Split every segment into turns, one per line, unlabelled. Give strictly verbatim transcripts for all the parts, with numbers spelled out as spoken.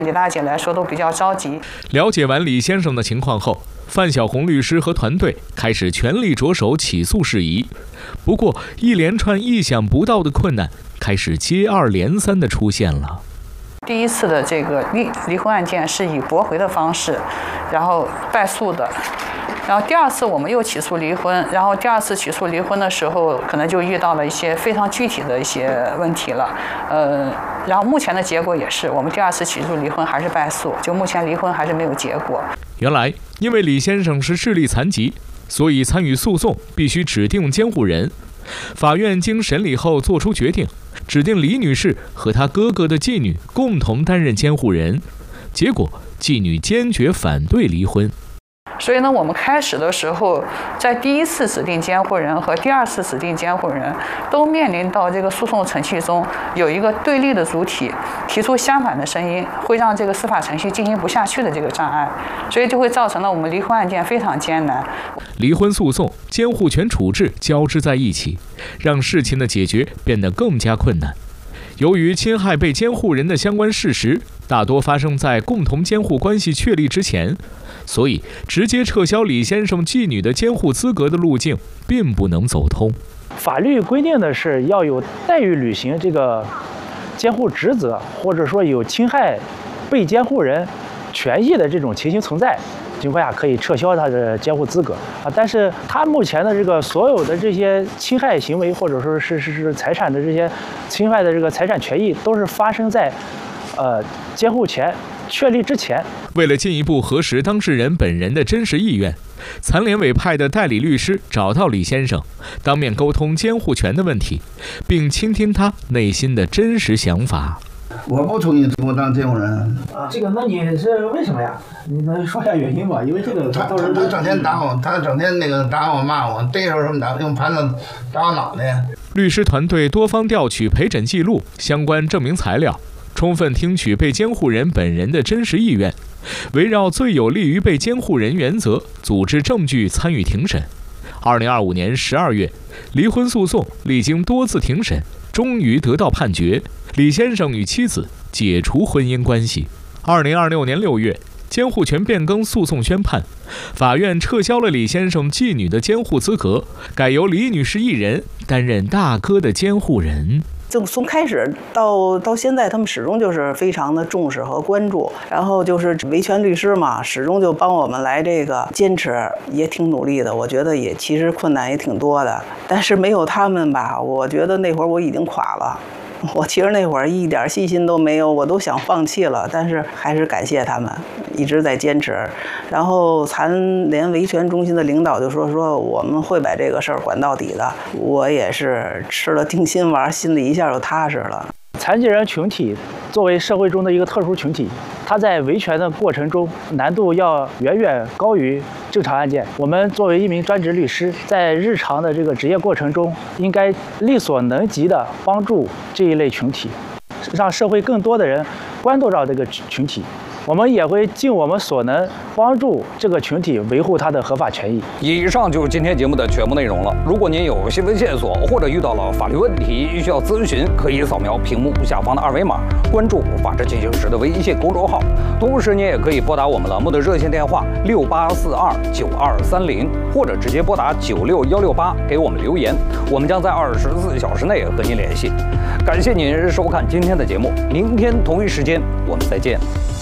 李大姐来说都比较着急。
了解完李先生的情况后，范晓红律师和团队开始全力着手起诉事宜。不过，一连串意想不到的困难开始接二连三地出现了。
第一次的这个离离婚案件是以驳回的方式，然后败诉的。然后第二次我们又起诉离婚，然后第二次起诉离婚的时候，可能就遇到了一些非常具体的一些问题了，呃，然后目前的结果也是，我们第二次起诉离婚还是败诉，就目前离婚还是没有结果。
原来，因为李先生是视力残疾，所以参与诉讼必须指定监护人。法院经审理后作出决定，指定李女士和她哥哥的继女共同担任监护人。结果，继女坚决反对离婚。
所以呢，我们开始的时候，在第一次指定监护人和第二次指定监护人都面临到这个诉讼程序中有一个对立的主体提出相反的声音，会让这个司法程序进行不下去的这个障碍，所以就会造成了我们离婚案件非常艰难。
离婚诉讼、监护权处置交织在一起，让事情的解决变得更加困难。由于侵害被监护人的相关事实大多发生在共同监护关系确立之前，所以直接撤销李先生继女的监护资格的路径并不能走通。
法律规定的是要有怠于履行这个监护职责，或者说有侵害被监护人权益的这种情形存在情况下，可以撤销他的监护资格啊。但是他目前的这个所有的这些侵害行为，或者说是是是财产的这些侵害的这个财产权益，都是发生在呃监护权确立之前。
为了进一步核实当事人本人的真实意愿，残联委派的代理律师找到李先生，当面沟通监护权的问题，并倾听他内心的真实想法。
我不同意给我当监护人
啊，这个那你是为什么呀？你能说一下原因吧？因为这个
他他他整天打我，他整天那个打我骂我，逮手什么打，用盘子打我脑袋。
律师团队多方调取陪诊记录、相关证明材料，充分听取被监护人本人的真实意愿，围绕最有利于被监护人原则，组织证据参与庭审。二零二五年十二月，离婚诉讼历经多次庭审，终于得到判决，李先生与妻子解除婚姻关系。二零二六年六月，监护权变更诉讼宣判，法院撤销了李先生继女的监护资格，改由李女士一人担任大哥的监护人。
就从开始到到现在，他们始终就是非常的重视和关注，然后就是维权律师嘛，始终就帮我们来这个坚持，也挺努力的。我觉得也其实困难也挺多的，但是没有他们吧，我觉得那会儿我已经垮了。我其实那会儿一点信心都没有，我都想放弃了，但是还是感谢他们一直在坚持。然后残联维权中心的领导就说说我们会把这个事儿管到底的，我也是吃了定心丸，心里一下就踏实了。
残疾人群体作为社会中的一个特殊群体，他在维权的过程中难度要远远高于正常案件。我们作为一名专职律师，在日常的这个职业过程中，应该力所能及的帮助这一类群体，让社会更多的人关注到这个群体。我们也会尽我们所能帮助这个群体维护他的合法权益。
以上就是今天节目的全部内容了。如果您有新闻线索或者遇到了法律问题需要咨询，可以扫描屏幕下方的二维码，关注“法治进行时”的微信公众号。同时，您也可以拨打我们栏目的热线电话六八四二九二三零，或者直接拨打九六幺六八给我们留言，我们将在二十四小时内和您联系。感谢您收看今天的节目，明天同一时间我们再见。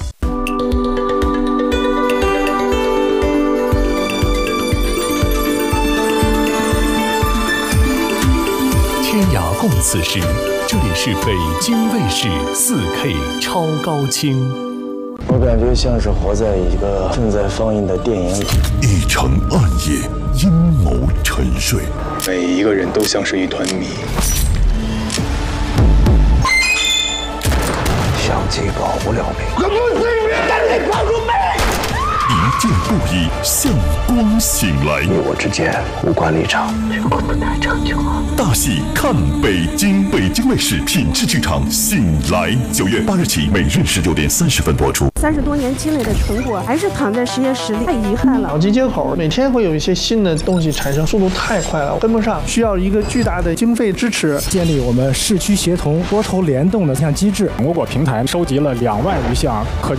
天涯共此时，这里是北京卫视 四K 超高清。
我感觉像是活在一个正在放映的电影里。
一城暗夜，阴谋沉睡，
每一个人都像是一团谜。
相机保不了美。
我不是人类帮助美。
一镜不已，向光醒来。
你我之间无关立场，
这个不太长久啊。
大戏看北京，北京卫视品质剧场《醒来》，九月八日起，每日十九点三十分播出。
三十多年积累的成果，还是躺在实验室里，太遗憾了。
脑机接口每天会有一些新的东西产生，速度太快了，跟不上，需要一个巨大的经费支持，
建立我们市区协同、多筹联动的这项机制。
我国平台收集了两万余项可